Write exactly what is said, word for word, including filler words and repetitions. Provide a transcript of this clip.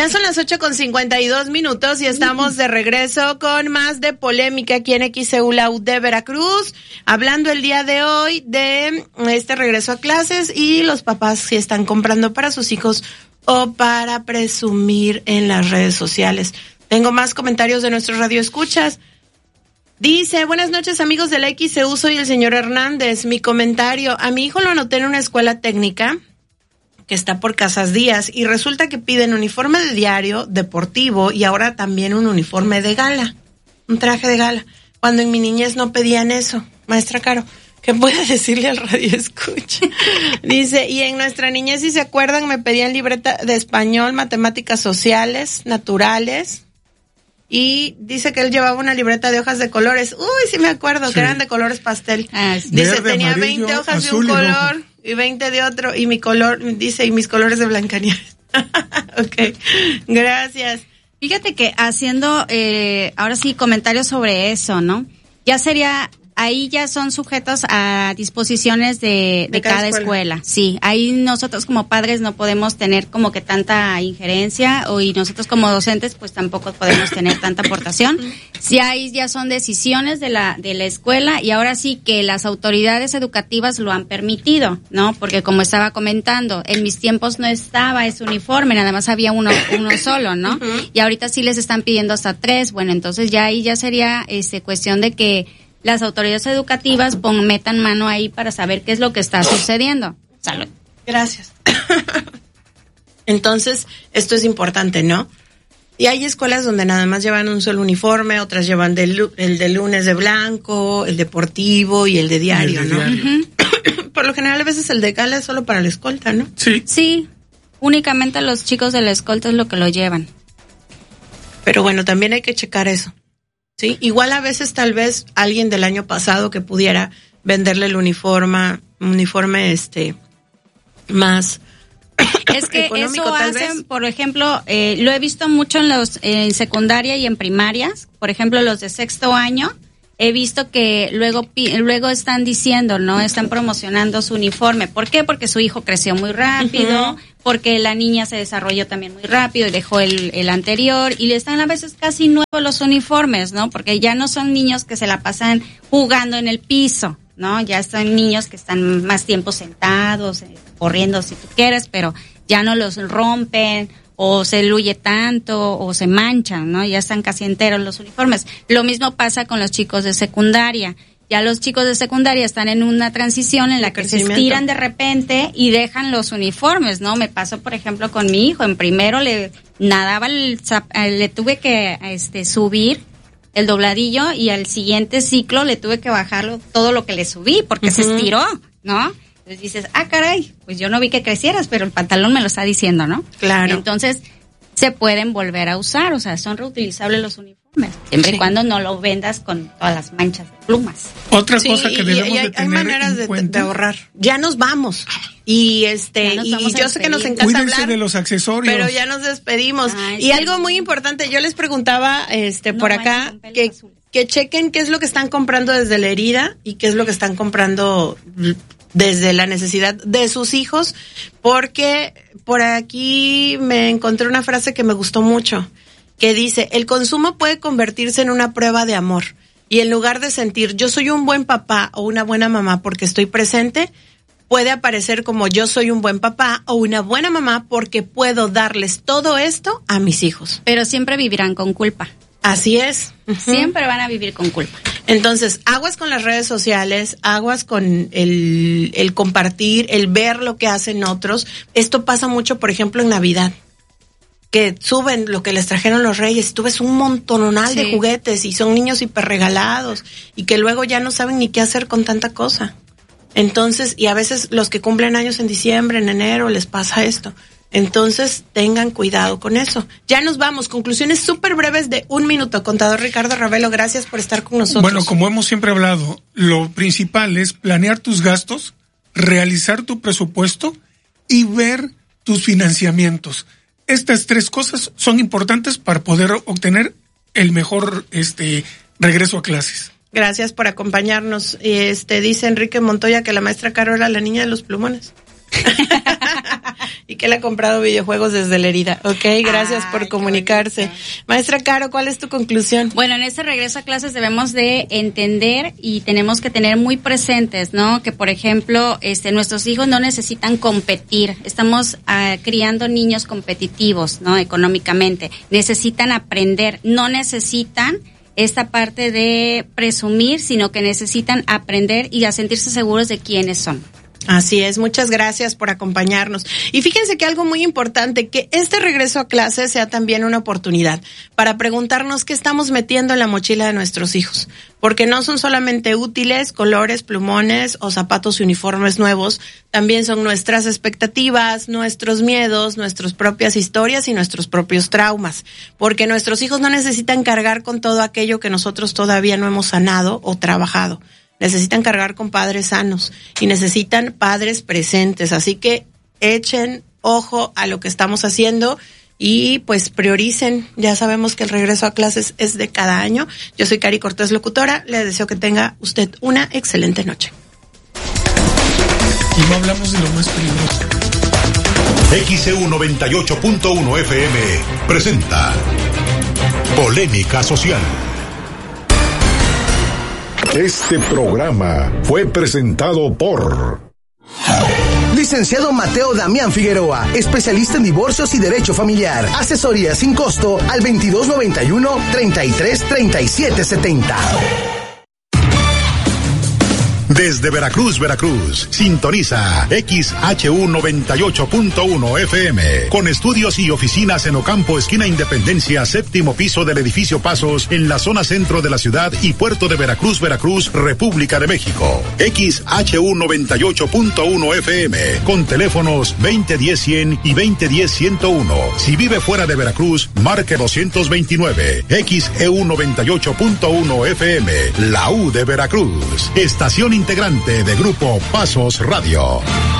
Ya son las ocho con cincuenta y dos minutos y estamos de regreso con más de polémica aquí en X C U la U de Veracruz, hablando el día de hoy de este regreso a clases y los papás si están comprando para sus hijos o para presumir en las redes sociales. Tengo más comentarios de nuestros radioescuchas. Dice, buenas noches amigos de la X C U, soy el señor Hernández. Mi comentario, a mi hijo lo anoté en una escuela técnica que está por Casas Díaz y resulta que piden uniforme de diario, deportivo y ahora también un uniforme de gala, un traje de gala, cuando en mi niñez no pedían eso. Maestra Caro, ¿qué puede decirle al radio escucha? Dice, y en nuestra niñez, si se acuerdan, me pedían libreta de español, matemáticas sociales, naturales. Y dice que él llevaba una libreta de hojas de colores. Uy, sí me acuerdo, sí, que eran de colores pastel. Ah, sí. Dice, verde, tenía amarillo, veinte hojas de un color y, y veinte de otro. Y mi color, dice, y mis colores de Blancanieves. Ok, gracias. Fíjate que haciendo, eh, ahora sí, comentarios sobre eso, ¿no? Ya sería... Ahí ya son sujetos a disposiciones de, de, de cada, cada escuela. escuela. Sí, ahí nosotros como padres no podemos tener como que tanta injerencia o y nosotros como docentes pues tampoco podemos tener tanta aportación. Sí, ahí ya son decisiones de la de la escuela y ahora sí que las autoridades educativas lo han permitido, ¿no? Porque como estaba comentando, en mis tiempos no estaba ese uniforme, nada más había uno uno solo, ¿no? Uh-huh. Y ahorita sí les están pidiendo hasta tres. Bueno, entonces ya ahí ya sería este cuestión de que las autoridades educativas pon, metan mano ahí para saber qué es lo que está sucediendo. Salud. Gracias. Entonces, esto es importante, ¿no? Y hay escuelas donde nada más llevan un solo uniforme, otras llevan de, el de lunes de blanco, el deportivo y el de diario, el de ¿no? Diario. Uh-huh. Por lo general, a veces el de gala es solo para la escolta, ¿no? Sí. Sí, únicamente los chicos de la escolta es lo que lo llevan. Pero bueno, también hay que checar eso. Sí, igual a veces tal vez alguien del año pasado que pudiera venderle el uniforme, uniforme este más es que eso hacen, por ejemplo, eh, lo he visto mucho en los en secundaria y en primarias, por ejemplo los de sexto año, he visto que luego luego están diciendo, ¿no? Están promocionando su uniforme. ¿Por qué? Porque su hijo creció muy rápido, uh-huh, porque la niña se desarrolló también muy rápido y dejó el, el anterior, y le están a veces casi nuevos los uniformes, ¿no? Porque ya no son niños que se la pasan jugando en el piso, ¿no? Ya son niños que están más tiempo sentados, eh, corriendo si tú quieres, pero ya no los rompen, o se luye tanto, o se manchan, ¿no? Ya están casi enteros los uniformes. Lo mismo pasa con los chicos de secundaria. Ya los chicos de secundaria están en una transición en la que se estiran de repente y dejan los uniformes, ¿no? Me pasó, por ejemplo, con mi hijo. En primero le nadaba, el, le tuve que este subir el dobladillo y al siguiente ciclo le tuve que bajarlo todo lo que le subí porque uh-huh, se estiró, ¿no? Entonces dices, ah, caray, pues yo no vi que crecieras, pero el pantalón me lo está diciendo, ¿no? Claro. Entonces, se pueden volver a usar, o sea, son reutilizables los uniformes, siempre sí, y cuando no lo vendas con todas las manchas de plumas. Otra sí, cosa que y, debemos y hay, de tener hay maneras en de, cuenta. de ahorrar. Ya nos vamos. Y este nos y vamos yo sé que nos encanta Cuídense hablar de los accesorios. pero ya nos despedimos. Ay, y sí, algo muy importante, yo les preguntaba este no por acá que azules. que chequen qué es lo que están comprando desde la herida y qué es lo que están comprando desde la necesidad de sus hijos, porque por aquí me encontré una frase que me gustó mucho, que dice, el consumo puede convertirse en una prueba de amor, y en lugar de sentir yo soy un buen papá o una buena mamá porque estoy presente, puede aparecer como yo soy un buen papá o una buena mamá porque puedo darles todo esto a mis hijos. Pero siempre vivirán con culpa. Así es. Uh-huh. Siempre van a vivir con culpa. Entonces, aguas con las redes sociales, aguas con el, el compartir, el ver lo que hacen otros. Esto pasa mucho, por ejemplo, en Navidad, que suben lo que les trajeron los reyes. Tú ves un montonal sí. de juguetes y son niños hiperregalados y que luego ya no saben ni qué hacer con tanta cosa. Entonces, y a veces los que cumplen años en diciembre, en enero, les pasa esto. Entonces, tengan cuidado con eso. Ya nos vamos. Conclusiones súper breves de un minuto. Contador Ricardo Ravelo, gracias por estar con nosotros. Bueno, como hemos siempre hablado, lo principal es planear tus gastos, realizar tu presupuesto y ver tus financiamientos. Estas tres cosas son importantes para poder obtener el mejor este regreso a clases. Gracias por acompañarnos. Este dice Enrique Montoya que la maestra Caro era la niña de los plumones. y que él ha comprado videojuegos desde la herida. Ok, gracias ah, por comunicarse. Maestra Caro, ¿cuál es tu conclusión? Bueno, en este regreso a clases debemos de entender y tenemos que tener muy presentes, ¿no? Que, por ejemplo, este, nuestros hijos no necesitan competir. Estamos uh, criando niños competitivos, ¿no? Económicamente. Necesitan aprender, no necesitan esta parte de presumir, sino que necesitan aprender y a sentirse seguros de quiénes son. Así es, muchas gracias por acompañarnos. Y fíjense que algo muy importante, que este regreso a clase sea también una oportunidad para preguntarnos qué estamos metiendo en la mochila de nuestros hijos. Porque no son solamente útiles, colores, plumones o zapatos y uniformes nuevos, también son nuestras expectativas, nuestros miedos, nuestras propias historias y nuestros propios traumas. Porque nuestros hijos no necesitan cargar con todo aquello que nosotros todavía no hemos sanado o trabajado. Necesitan cargar con padres sanos y necesitan padres presentes. Así que echen ojo a lo que estamos haciendo y pues prioricen. Ya sabemos que el regreso a clases es de cada año. Yo soy Cari Cortés, locutora. Le deseo que tenga usted una excelente noche. Y no hablamos de lo más peligroso. X C U noventa y ocho punto uno F M presenta Polémica Social. Este programa fue presentado por Licenciado Mateo Damián Figueroa, especialista en divorcios y derecho familiar. Asesoría sin costo al veintidós noventa y uno, treinta y tres, treinta y siete setenta. Desde Veracruz, Veracruz, sintoniza X H U noventa y ocho punto uno F M, con estudios y oficinas en Ocampo, esquina Independencia, séptimo piso del edificio Pasos, en la zona centro de la ciudad y puerto de Veracruz, Veracruz, República de México. X H U noventa y ocho punto uno F M, con teléfonos veinte diez cien y veinte diez ciento uno. Si vive fuera de Veracruz, marque doscientos veintinueve. X E U noventa y ocho punto uno F M, la U de Veracruz. Estación integrante de Grupo Pasos Radio.